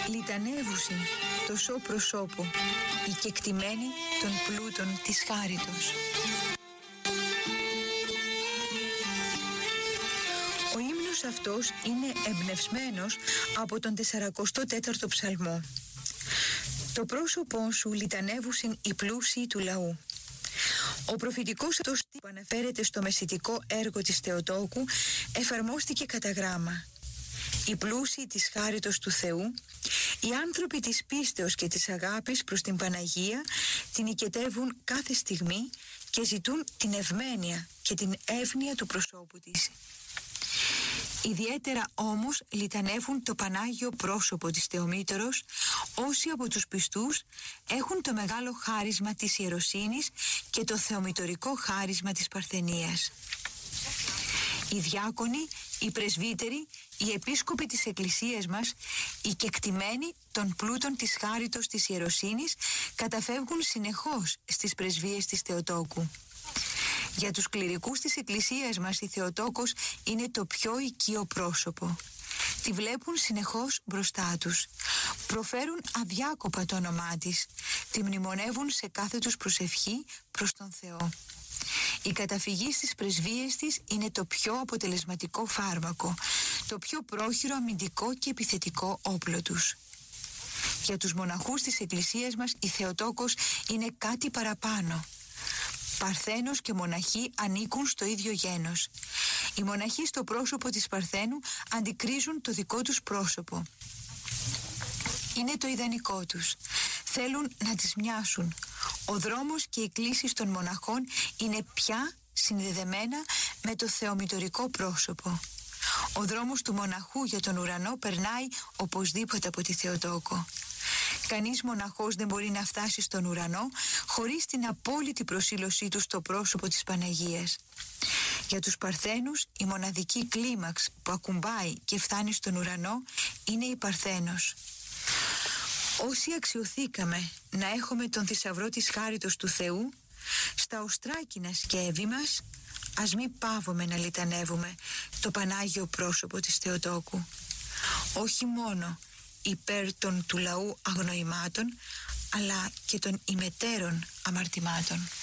λιτανεύουσιν το σώ προσώπο, η κεκτημένη των πλούτων της χάριτος. Ο ύμνος αυτός είναι εμπνευσμένος από τον 44ο ψαλμό. Το πρόσωπό σου λιτανεύουσιν οι πλούσιοι του λαού. Ο προφητικός αυτός που αναφέρεται στο μεσητικό έργο της Θεοτόκου εφαρμόστηκε κατά γράμμα. Οι πλούσιοι της χάριτος του Θεού, οι άνθρωποι της πίστεως και της αγάπης προς την Παναγία την οικετεύουν κάθε στιγμή και ζητούν την ευμένεια και την εύνοια του προσώπου της. Ιδιαίτερα όμως λιτανεύουν το Πανάγιο πρόσωπο της Θεομήτωρος όσοι από τους πιστούς έχουν το μεγάλο χάρισμα της ιεροσύνης και το θεομητωρικό χάρισμα της παρθενίας. Οι διάκονοι, οι πρεσβύτεροι, οι επίσκοποι της Εκκλησίας μας, οι κεκτημένοι των πλούτων της χάριτος της ιεροσύνης καταφεύγουν συνεχώς στις πρεσβείες της Θεοτόκου. Για τους κληρικούς της Εκκλησίας μας η Θεοτόκος είναι το πιο οικείο πρόσωπο. Τη βλέπουν συνεχώς μπροστά τους. Προφέρουν αδιάκοπα το όνομά της. Τη μνημονεύουν σε κάθε τους προσευχή προς τον Θεό. Η καταφυγή στις πρεσβείες της είναι το πιο αποτελεσματικό φάρμακο, το πιο πρόχειρο αμυντικό και επιθετικό όπλο τους. Για τους μοναχούς της Εκκλησίας μας η Θεοτόκος είναι κάτι παραπάνω. Παρθένος και μοναχοί ανήκουν στο ίδιο γένος. Οι μοναχοί στο πρόσωπο της Παρθένου αντικρίζουν το δικό τους πρόσωπο. Είναι το ιδανικό τους. Θέλουν να τις μοιάσουν. Ο δρόμος και οι κλήσεις των μοναχών είναι πια συνδεδεμένα με το θεομητωρικό πρόσωπο. Ο δρόμος του μοναχού για τον ουρανό περνάει οπωσδήποτε από τη Θεοτόκο. Κανείς μοναχός δεν μπορεί να φτάσει στον ουρανό χωρίς την απόλυτη προσήλωσή του στο πρόσωπο της Παναγίας. Για τους Παρθένους η μοναδική κλίμαξ που ακουμπάει και φτάνει στον ουρανό είναι η Παρθένος. Όσοι αξιωθήκαμε να έχουμε τον θησαυρό της χάριτος του Θεού, στα οστράκινα σκεύη μας ας μην παύουμε να λιτανεύουμε το Πανάγιο πρόσωπο της Θεοτόκου. Όχι μόνο υπέρ των του λαού αγνοημάτων, αλλά και των ημετέρων αμαρτημάτων.